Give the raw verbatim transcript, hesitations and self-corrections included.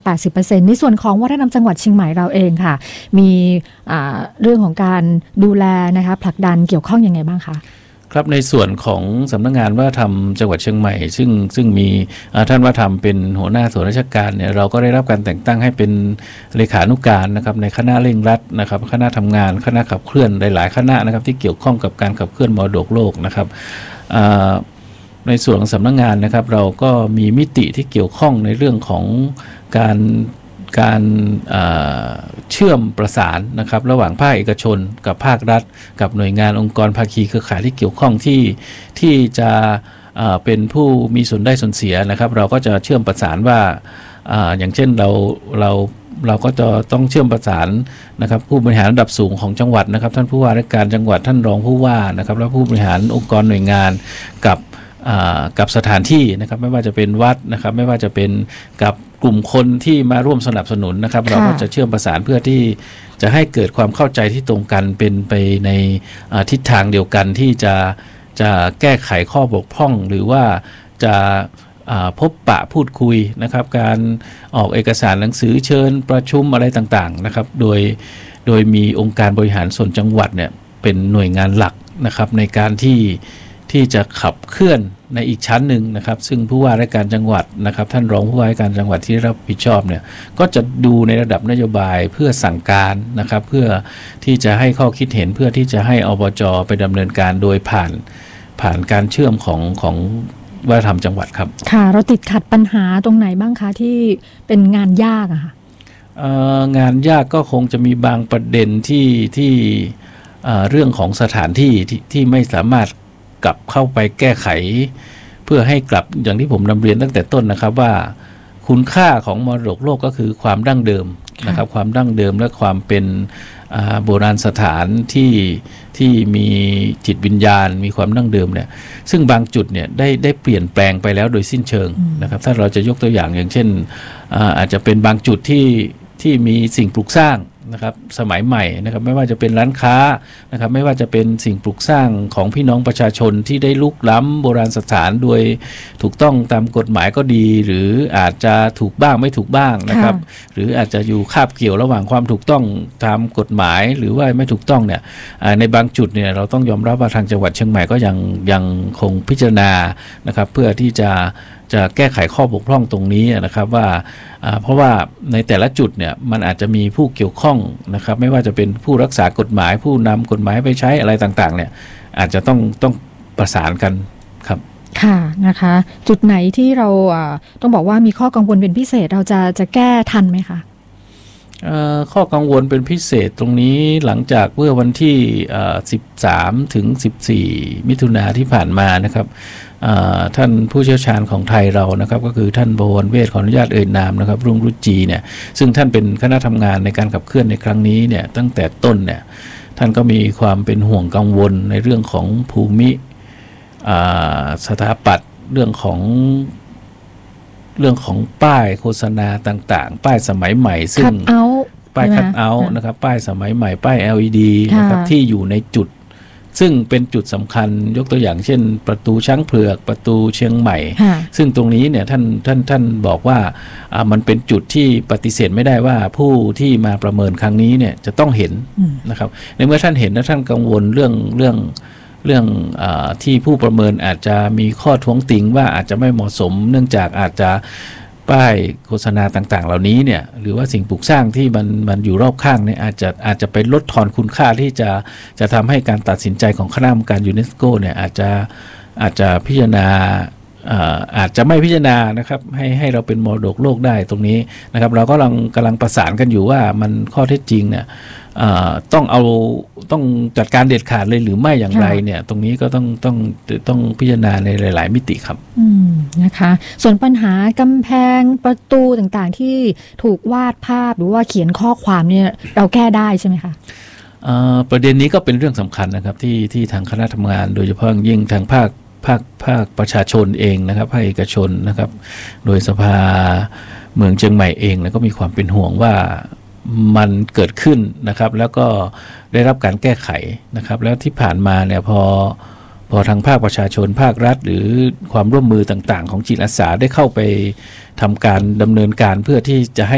แปดสิบเปอร์เซ็นต์ ในส่วนของวัฒนธรรมจังหวัดเชียงใหม่เราเองค่ะมีเรื่องของการดูแลนะคะผลักดันเกี่ยวข้องยังไงบ้างคะครับในส่วนของสำนักงานวัฒนธรรมจังหวัดเชียงใหม่ซึ่งซึ่งมีท่านวัฒนธรรมเป็นหัวหน้าส่วนราชการเนี่ยเราก็ได้รับการแต่งตั้งให้เป็นเลขานุการนะครับในคณะเร่งรัดนะครับคณะทำงานคณะขับเคลื่อนหลายๆคณะนะครับที่เกี่ยวข้องกับการขับเคลื่อนมรดกโลกนะครับในส่วนของสำนักงานนะครับเราก็มีมิติที่เกี่ยวข้องในเรื่องของการการเชื่อมประสานนะครับระหว่างภาคเอกชนกับภาครัฐกับหน่วยงานองค์กรภาคีเครือข่ายที่เกี่ยวข้องที่ที่จะเป็นผู้มีส่วนได้ส่วนเสียนะครับเราก็จะเชื่อมประสานว่าอย่างเช่นเราเราเราก็จะต้องเชื่อมประสานนะครับผู้บริหารระดับสูงของจังหวัดนะครับท่านผู้ว่าราชการจังหวัดท่านรองผู้ว่านะครับและผู้บริหารองค์กรหน่วยงานกับกับสถานที่นะครับไม่ว่าจะเป็นวัดนะครับไม่ว่าจะเป็นกับกลุ่มคนที่มาร่วมสนับสนุนนะครับเราก็จะเชื่อมประสานเพื่อที่จะให้เกิดความเข้าใจที่ตรงกันเป็นไปในทิศทางเดียวกันที่จะจะแก้ไขข้อบกพร่องหรือว่าจะพบปะพูดคุยนะครับการออกเอกสารหนังสือเชิญประชุมอะไรต่างๆนะครับโดยโดยมีองค์การบริหารส่วนจังหวัดเนี่ยเป็นหน่วยงานหลักนะครับในการที่ที่จะขับเคลื่อนในอีกชั้นหนึ่งนะครับซึ่งผู้ว่าราชการจังหวัดนะครับท่านรองผู้ว่าราชการจังหวัดที่รับผิดชอบเนี่ยก็จะดูในระดับนโยบายเพื่อสั่งการนะครับเพื่อที่จะให้ข้อคิดเห็นเพื่อที่จะให้อบจ.ไปดำเนินการโดยผ่านผ่านการเชื่อมของของวัฒนธรรมจังหวัดครับค่ะเราติดขัดปัญหาตรงไหนบ้างคะที่เป็นงานยากอะค่ะงานยากก็คงจะมีบางประเด็นที่ที่เรื่องของสถานที่ที่ที่ไม่สามารถกลับเข้าไปแก้ไขเพื่อให้กลับอย่างที่ผมนำเรียนตั้งแต่ต้นนะครับว่าคุณค่าของมรดกโลกก็คือความดั้งเดิมนะครับความดั้งเดิมและความเป็นโบราณสถานที่ที่มีจิตวิญญาณมีความดั้งเดิมเนี่ยซึ่งบางจุดเนี่ยได้ได้เปลี่ยนแปลงไปแล้วโดยสิ้นเชิงนะครับถ้าเราจะยกตัวอย่างอย่างเช่น อา, อาจจะเป็นบางจุดที่ที่มีสิ่งปลูกสร้างนะครับสมัยใหม่นะครับไม่ว่าจะเป็นร้านค้านะครับไม่ว่าจะเป็นสิ่งปลูกสร้างของพี่น้องประชาชนที่ได้ลุกล้ำโบราณสถานโดยถูกต้องตามกฎหมายก็ดีหรืออาจจะถูกบ้างไม่ถูกบ้างนะครับหรืออาจจะอยู่คาบเกี่ยวระหว่างความถูกต้องตามกฎหมายหรือว่าไม่ถูกต้องเนี่ยในบางจุดเนี่ยเราต้องยอมรับว่าทางจังหวัดเชียงใหม่ก็ยังยังคงพิจารณานะครับเพื่อที่จะจะแก้ไขข้อบกพร่องตรงนี้นะครับว่าเพราะว่าในแต่ละจุดเนี่ยมันอาจจะมีผู้เกี่ยวข้องนะครับไม่ว่าจะเป็นผู้รักษากฎหมายผู้นำกฎหมายไปใช้อะไรต่างๆเนี่ยอาจจะต้องต้องประสานกันครับค่ะนะคะจุดไหนที่เราต้องบอกว่ามีข้อกังวลเป็นพิเศษเราจะจะแก้ทันไหมคะข้อกังวลเป็นพิเศษตรงนี้หลังจากเมื่อวันที่สิบสามถึงสิบสี่มิถุนายนที่ผ่านมานะครับท่านผู้เชี่ยวชาญของไทยเรานะครับก็คือท่านบวรเวชขออนุญาตเอ่ยนามนะครับรุ่งรุจีเนี่ยซึ่งท่านเป็นคณะทำงานในการขับเคลื่อนในครั้งนี้เนี่ยตั้งแต่ต้นเนี่ยท่านก็มีความเป็นห่วงกังวลในเรื่องของภูมิสถาปัตย์เรื่องของเรื่องของป้ายโฆษณาต่างๆป้ายสมัยใหม่ซึ่งป้ายคัทเอาท์นะครับป้ายสมัยใหม่ป้าย แอล อี ดี นะครับที่อยู่ในจุดซึ่งเป็นจุดสำคัญยกตัวอย่างเช่นประตูช้างเผือกประตูเชียงใหม่ซึ่งตรงนี้เนี่ยท่านท่านท่านบอกว่ามันเป็นจุดที่ปฏิเสธไม่ได้ว่าผู้ที่มาประเมินครั้งนี้เนี่ยจะต้องเห็นนะครับในเมื่อท่านเห็นและท่านกังวลเรื่องเรื่องเรื่องอที่ผู้ประเมินอาจจะมีข้อท้วงติงว่าอาจจะไม่เหมาะสมเนื่องจากอาจจะป้ายโฆษณาต่างๆเหล่านี้เนี่ยหรือว่าสิ่งปลูกสร้างที่มันมันอยู่รอบข้างเนี่ยอาจจะอาจจะไปลดทอนคุณค่าที่จะจะทำให้การตัดสินใจของคณะกรรมการยูเนสโกเนี่ยอาจจะอาจจะพิจารณาอาจจะไม่พิจารณานะครับให้ให้เราเป็นมรดกโลกได้ตรงนี้นะครับเราก็กำลังกำลังประสานกันอยู่ว่ามันข้อเท็จจริงเนี่ยต้องเอาต้องจัดการเด็ดขาดเลยหรือไม่อย่างไรเนี่ยตรงนี้ก็ต้องต้องต้องพิจารณาในหลายๆมิติครับอืมนะคะส่วนปัญหากำแพงประตูต่างๆที่ถูกวาดภาพหรือว่าเขียนข้อความเนี่ยเราแก้ได้ใช่ไหมคะประเด็นนี้ก็เป็นเรื่องสำคัญนะครับที่ที่ทางคณะทำงานโดยเฉพาะยิ่งทางภาคภาคภาคประชาชนเองนะครับภาคเอกชนนะครับโดยสภาเมืองเชียงใหม่เองนะก็มีความเป็นห่วงว่ามันเกิดขึ้นนะครับแล้วก็ได้รับการแก้ไขนะครับแล้วที่ผ่านมาเนี่ยพอพอทางภาคประชาชนภาครัฐหรือความร่วมมือต่างๆของจิตอาสาได้เข้าไปทำการดำเนินการเพื่อที่จะให้